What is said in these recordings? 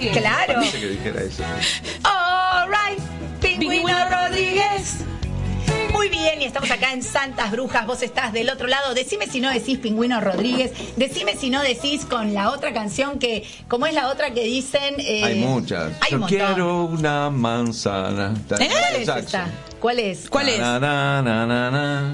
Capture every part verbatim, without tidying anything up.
Rodríguez. Claro. Parece que dijera eso. All right, Pingüino Rodríguez. Muy bien, y estamos acá en Santas Brujas. Vos estás del otro lado. Decime si no decís Pingüino Rodríguez. Decime si no decís con la otra canción que, ¿cómo es la otra que dicen? Eh, Hay muchas. Hay Yo un montón. quiero una manzana. ¿Eh? ¿Cuál es esta? ¿Cuál es? ¿Cuál es? Na, na, na, na, na.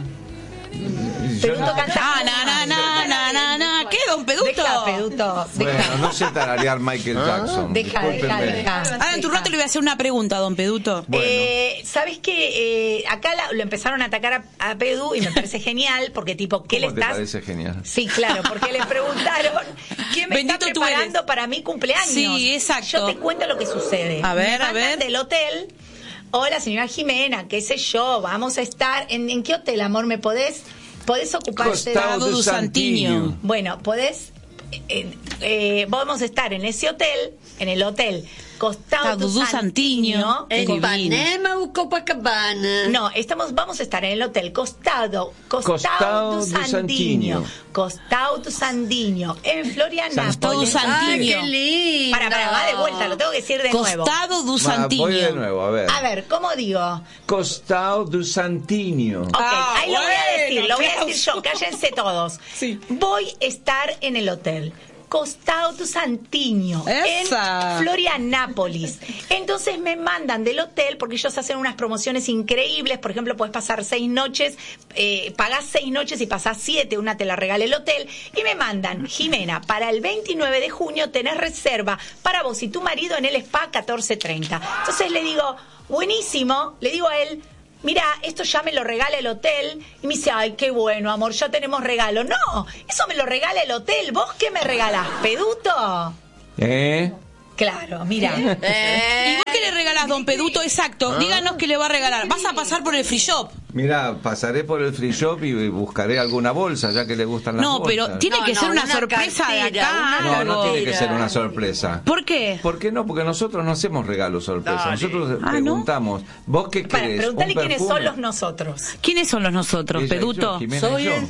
Peduto canta. Ah, na, na, na, na, na, na. ¿Qué, don Peduto? Deja, Peduto. Bueno, Deja. no sé tararear Michael Jackson. Deja, deja, Discúlpenme. deja. Ahora en tu rato le voy a hacer una pregunta, don Peduto. Bueno. Eh, ¿Sabes qué? Eh, acá la- lo empezaron a atacar a, a Pedu y me parece genial porque tipo, ¿qué le ¿Cómo te estás...? parece genial? Sí, claro, porque le preguntaron ¿qué me Bendito está tú preparando eres. para mi cumpleaños? Sí, exacto. Yo te cuento lo que sucede. A ver, me a mandan ver. del hotel. Hola, señora Jimena, qué sé yo, vamos a estar... ¿En, en qué hotel, amor, me podés, podés ocuparte de...? Costado du de Santiño. Santiño. Bueno, podés... Eh, eh, vamos a estar en ese hotel, en el hotel Costado du du Santiño. Santiño. En Con- Ipanema o Copacabana. No, estamos, vamos a estar en el hotel Costado, Costado, Costado du du Santiño, Santiño. Costado du Santiño, en Florianápolis. Costado du Santiño. Ay, qué lindo. Para, para, va de vuelta, lo tengo que decir de nuevo. Costado du Va, Santiño. voy de nuevo, a ver. A ver, ¿cómo digo? Costado de Santiño. Ok, Ah, ahí lo voy a bueno, decir, lo voy a aplausos. decir yo, cállense todos. Sí. Voy a estar en el hotel Costado du Santiño, Esa. en Florianápolis. Entonces me mandan del hotel, porque ellos hacen unas promociones increíbles. Por ejemplo, puedes pasar seis noches, eh, pagás seis noches y pasás siete, una te la regala el hotel. Y me mandan, Jimena, para el veintinueve de junio tenés reserva para vos y tu marido en el spa catorce treinta. Entonces le digo, buenísimo, le digo a él, mira, esto ya me lo regala el hotel. Y me dice, ay, qué bueno, amor, ya tenemos regalo. No, eso me lo regala el hotel. ¿Vos qué me regalás, Peduto? ¿Eh? Claro, mira. Eh, ¿Y vos qué le regalás, don Peduto? Exacto. Díganos qué le va a regalar. Vas a pasar por el free shop. Mira, pasaré por el free shop y buscaré alguna bolsa, ya que le gustan las No, bolsas. pero tiene No, que no, ser una, una sorpresa de cartera, acá. una No, no algo. tiene que ser una sorpresa. ¿Por qué? ¿Por qué no? Porque nosotros no hacemos regalos sorpresa. Dale. Nosotros Ah, ¿no? preguntamos, ¿vos qué Para, querés? preguntale ¿Un quiénes perfume? son los nosotros. ¿Quiénes son los nosotros, Ella y yo, Peduto? Jimena y Soy yo. el-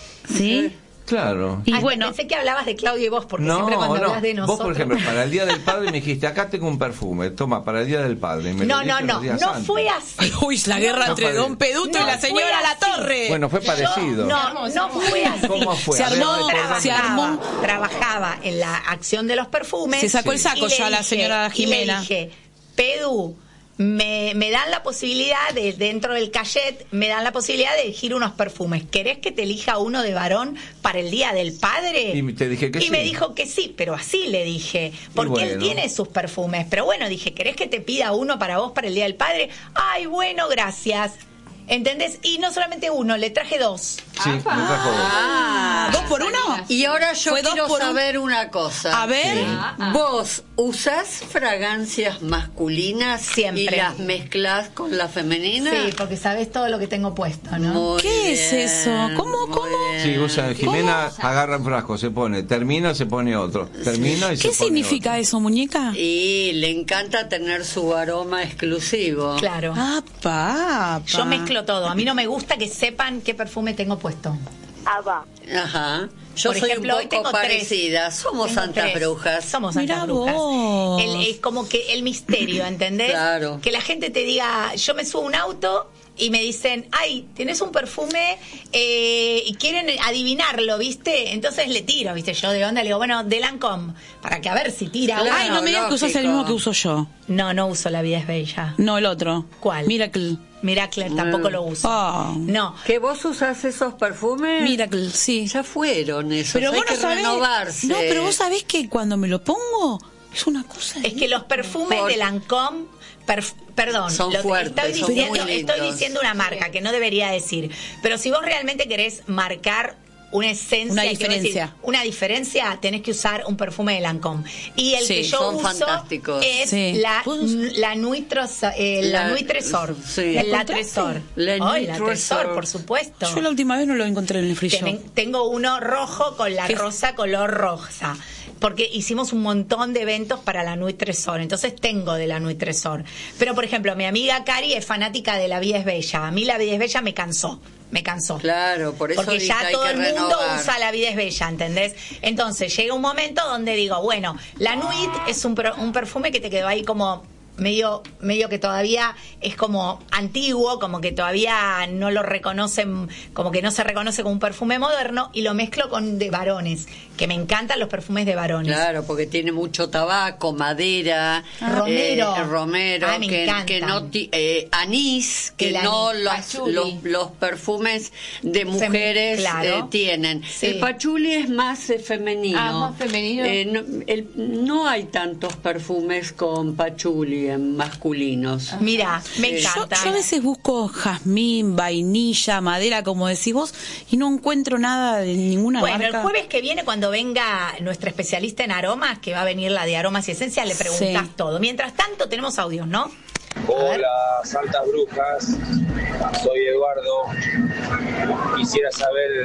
¿Sí? Claro. Y Ay, bueno, pensé que hablabas de Claudia y vos, porque No, siempre cuando no. hablas de Vos, nosotros... por ejemplo, para el Día del Padre me dijiste, acá tengo un perfume, toma, para el Día del Padre. Y me lo No, no, diste no, los días no antes. fue así. uy, la guerra No, entre no, don Peduto no y la fue señora La así. Torre. Bueno, fue parecido. No, no fue así. ¿Cómo fue? Se A ver, armó, recordame. se Trabajaba, armó. trabajaba en la acción de los perfumes. Se sacó el saco y le ya la señora y le Jimena. dije, Pedu, me, me dan la posibilidad de, dentro del cachet, me dan la posibilidad de elegir unos perfumes. ¿Querés que te elija uno de varón para el Día del Padre? Y te dije que Y sí. me dijo que sí, pero así le dije. Porque él bueno. tiene sus perfumes. Pero bueno, dije, ¿querés que te pida uno para vos para el Día del Padre? Ay, bueno, gracias. ¿Entendés? Y no solamente uno, le traje dos. Sí, me trajo dos. Ah, ¿dos por uno? Y ahora yo Fue dos quiero por un- saber una cosa. A ver. Sí. ¿Vos usás fragancias masculinas Siempre. y las mezclás con la femenina? Sí, porque sabés todo lo que tengo puesto, ¿no? Muy ¿Qué es bien, eso? ¿Cómo, muy cómo? bien. Sí, usa Jimena, agarra un frasco, se pone, termina, se pone otro, termina y se ¿Qué pone significa otro. eso, muñeca? Y le encanta tener su aroma exclusivo. Claro. Ah, papá. Yo mezclo todo. A mí no me gusta que sepan qué perfume tengo puesto. Ajá. Yo Por soy ejemplo, hoy un tengo poco tres. parecida. Somos Tengo santas tres. brujas. Somos santas Mirá brujas. vos. El- es como que el misterio, ¿entendés? Claro. Que la gente te diga, yo me subo a un auto y me dicen, ay, ¿tenés un perfume? Eh, y quieren adivinarlo, ¿viste? Entonces le tiro, ¿viste? Yo de onda le digo, bueno, de Lancôme, para que a ver si tira. Claro. Ay, no me digas que usas el lógico. mismo que uso yo. No, no uso La Vida es Bella. No, el otro. ¿Cuál? Miracle. Miracle tampoco lo uso. Ah. No. ¿Que vos usás esos perfumes? Miracle, sí. Ya fueron esos. Pero hay vos no que sabés. renovarse. No, pero vos sabés que cuando me lo pongo es una cosa. Es que los perfumes Por- de Lancôme, perf- perdón, Son lo- fuertes, estoy, son diciendo, muy estoy lindos. diciendo una marca que no debería decir, pero si vos realmente querés marcar una esencia, Una que vos diferencia. decís, una diferencia, tenés que usar un perfume de Lancôme. Y el Sí, que yo son uso fantásticos. es Sí. la, ¿Puedo usar? la Nuit Tresor, eh, la, La- Nuit Tresor. sí. La, ¿La encontraste? Tresor. La Ay, Nuit la Tresor. Tresor, por supuesto. Yo la última vez no lo encontré en el free shop. Ten- tengo uno rojo con la ¿Qué? rosa color rosa. Porque hicimos un montón de eventos para la Nuit Tresor. Entonces tengo de la Nuit Tresor. Pero, por ejemplo, mi amiga Cari es fanática de La Vida es Bella. A mí La Vida es Bella me cansó. me cansó. Claro, por eso porque dice, ya hay todo que el mundo renovar. usa La vida es bella, ¿entendés? Entonces llega un momento donde digo, bueno, la Nuit es un, pro- un perfume que te quedó ahí como medio medio que todavía es como antiguo, como que todavía no lo reconocen, como que no se reconoce como un perfume moderno, y lo mezclo con de varones, que me encantan los perfumes de varones. Claro, porque tiene mucho tabaco, madera, Romero. eh, romero, Ah, me que, encantan. que no ti- eh, anís, que El no anís, los, pachuli. los, los perfumes de mujeres claro. eh, tienen. Sí. El pachuli es más eh, femenino. Ah, más femenino. Eh, no, el- no hay tantos perfumes con pachuli en masculinos. Mira, me Sí. Yo, encanta. yo a veces busco jazmín, vainilla, madera, como decís vos, y no encuentro nada de ninguna Bueno, marca. el jueves que viene, cuando venga nuestra especialista en aromas, que va a venir la de aromas y esencias, le preguntas Sí. todo. Mientras tanto, tenemos audios, ¿no? A ver. Hola, Santas Brujas. Soy Eduardo. Quisiera saber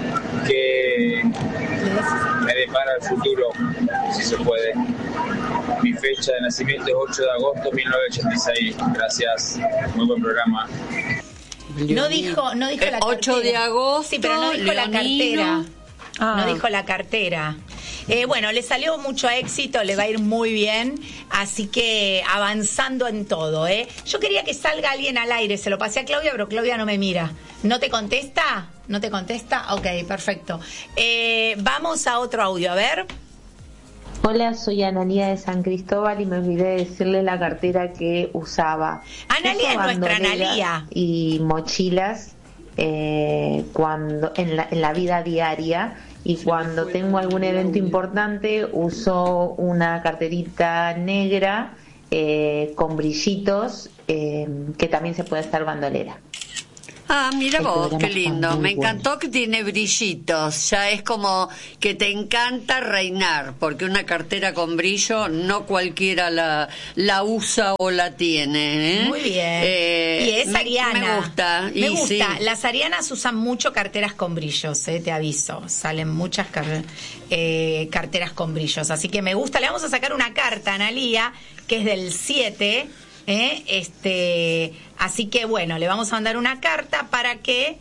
qué me depara el futuro, si se puede. Mi fecha de nacimiento es ocho de agosto de mil novecientos ochenta y seis. Gracias. Muy buen programa. No dijo, no dijo Eh, la ocho cartera. de agosto, Sí, pero no dijo la leonino. cartera. Ah. No dijo la cartera. Eh, bueno, le salió mucho éxito, le va a ir muy bien, así que avanzando en todo, ¿eh? Yo quería que salga alguien al aire, se lo pasé a Claudia, pero Claudia no me mira. ¿No te contesta? ¿No te contesta? Ok, perfecto. Eh, vamos a otro audio, a ver. Hola, soy Analía de San Cristóbal y me olvidé de decirle la cartera que usaba. Analía Uso es nuestra bandoleras Analía. Y mochilas eh, cuando en la, en la vida diaria, y cuando tengo algún evento importante uso una carterita negra eh, con brillitos, eh, que también se puede estar bandolera. Ah, mira El vos, programa qué está lindo. muy Me bueno. encantó que tiene brillitos. Ya es como que te encanta reinar, porque una cartera con brillo no cualquiera la, la usa o la tiene. ¿eh? Muy bien. Eh, y es me, Ariana. Me gusta. Me y gusta. sí. Las arianas usan mucho carteras con brillos, eh, te aviso. Salen muchas car- eh, carteras con brillos. Así que me gusta. Le vamos a sacar una carta a Analía, que es del siete. Eh, este, así que bueno, le vamos a mandar una carta para que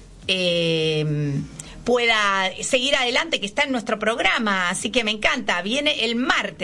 eh, pueda seguir adelante, que está en nuestro programa. Así que me encanta. Viene el martes.